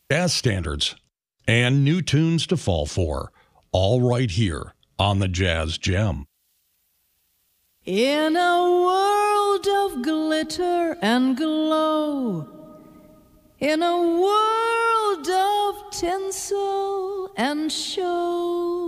jazz standards, and new tunes to fall for, all right here on the Jazz Gem. In a world of glitter and glow, in a world of tinsel and show,